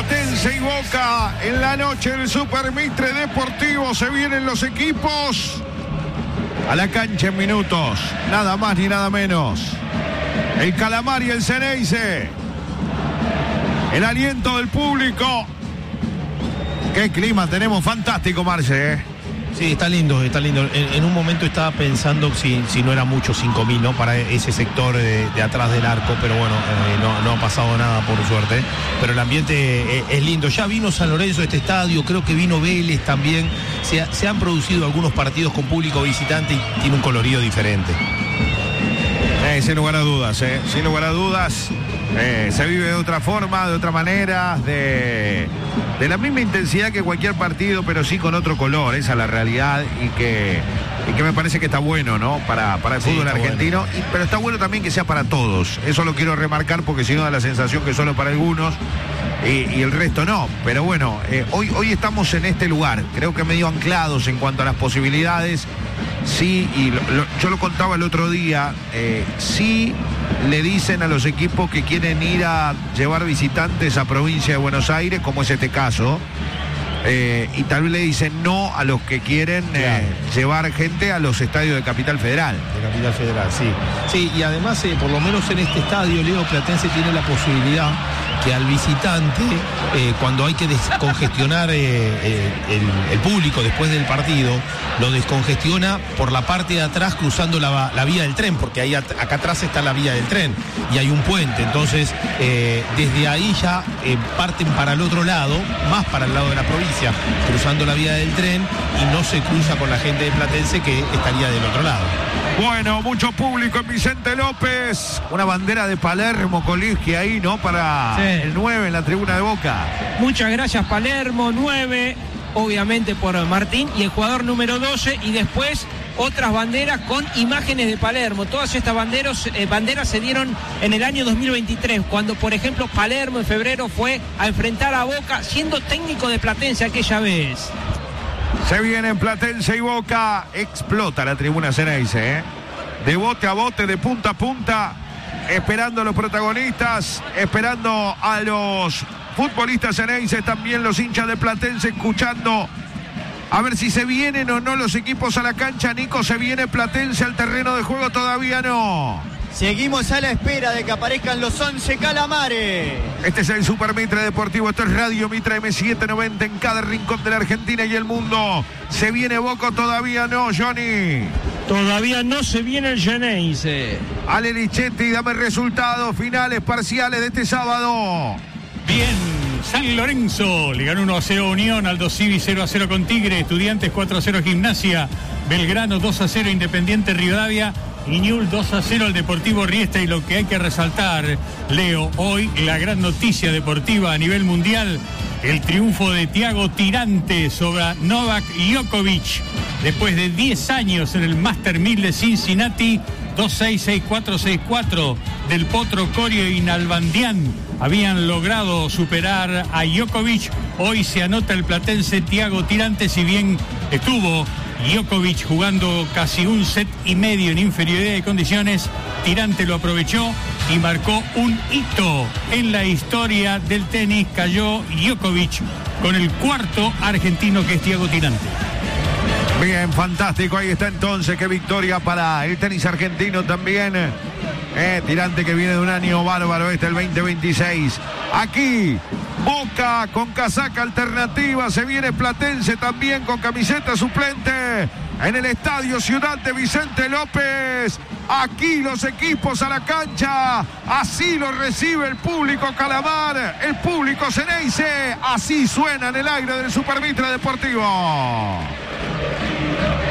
Platense y Boca en la noche del Super Mitre Deportivo. Se vienen los equipos a la cancha en minutos, nada más ni nada menos. El Calamar y el Ceneice. El aliento del público. Qué clima tenemos, fantástico, Marce, ¿eh? Sí, está lindo, está lindo. En un momento estaba pensando si no era mucho 5.000, ¿no? Para ese sector de atrás del arco, pero bueno, no ha pasado nada por suerte. Pero el ambiente es lindo. Ya vino San Lorenzo a este estadio, creo que vino Vélez también. Se han producido algunos partidos con público visitante y tiene un colorido diferente. Sin lugar a dudas, sin lugar a dudas. Se vive de otra forma, de otra manera, de la misma intensidad que cualquier partido, pero sí con otro color. Esa es la realidad y que me parece que está bueno, ¿no? Para el fútbol argentino, bueno. Pero está bueno también que sea para todos. Eso lo quiero remarcar porque si no da la sensación que solo para algunos y el resto no. Pero bueno, hoy estamos en este lugar, creo que medio anclados en cuanto a las posibilidades. Sí, y yo lo contaba el otro día, sí le dicen a los equipos que quieren ir a llevar visitantes a provincia de Buenos Aires, como es este caso, y tal vez le dicen no a los que quieren llevar gente a los estadios de Capital Federal. De Capital Federal, sí. Sí, y además, por lo menos en este estadio, Leo, Platense tiene la posibilidad que al visitante, cuando hay que descongestionar el público después del partido, lo descongestiona por la parte de atrás cruzando la vía del tren, porque ahí acá atrás está la vía del tren y hay un puente. Entonces, desde ahí ya parten para el otro lado, más para el lado de la provincia, cruzando la vía del tren y no se cruza con la gente de Platense que estaría del otro lado. Bueno, mucho público en Vicente López. Una bandera de Palermo, Coligio ahí, ¿no? Para el 9 en la tribuna de Boca. Muchas gracias, Palermo, 9, obviamente por Martín, y el jugador número 12, y después otras banderas con imágenes de Palermo. Todas estas banderas se dieron en el año 2023, cuando, por ejemplo, Palermo en febrero fue a enfrentar a Boca, siendo técnico de Platense aquella vez. Se vienen Platense y Boca. Explota la tribuna Ceneice, ¿eh? De bote a bote, de punta a punta, esperando a los protagonistas, esperando a los futbolistas ceneices, también los hinchas de Platense, escuchando a ver si se vienen o no los equipos a la cancha. Nico, ¿se viene Platense al terreno de juego? Todavía no. Seguimos a la espera de que aparezcan los 11 calamares. Este es el Super Mitre Deportivo, esto es Radio Mitre M790 en cada rincón de la Argentina y el mundo. ¿Se viene Boca? Todavía no, Johnny. Todavía no se viene el Ceneice. Ale Lichetti, dame resultados finales, parciales de este sábado. Bien, San Lorenzo le ganó 1-0 Unión, Aldo Civi 0-0 con Tigre, Estudiantes 4-0 Gimnasia, Belgrano 2-0 Independiente Rivadavia y Ñul 2-0 al Deportivo Riestra. Y lo que hay que resaltar, Leo, hoy la gran noticia deportiva a nivel mundial, el triunfo de Thiago Tirante sobre Novak Djokovic después de 10 años en el Master 1000 de Cincinnati. 2-6, 6-4, 6-4 del Potro, Corio y Nalbandián habían logrado superar a Djokovic. Hoy se anota el platense Thiago Tirante, si bien estuvo Djokovic jugando casi un set y medio en inferioridad de condiciones, Tirante lo aprovechó y marcó un hito en la historia del tenis. Cayó Djokovic con el cuarto argentino, que es Thiago Tirante. Bien, fantástico, ahí está entonces, qué victoria para el tenis argentino también. Tirante, que viene de un año bárbaro, el 2026. Aquí, Boca con casaca alternativa, se viene Platense también con camiseta suplente en el Estadio Ciudad de Vicente López. Aquí los equipos a la cancha, así lo recibe el público Calamar, el público Ceneice, así suena en el aire del Super Mitre Deportivo.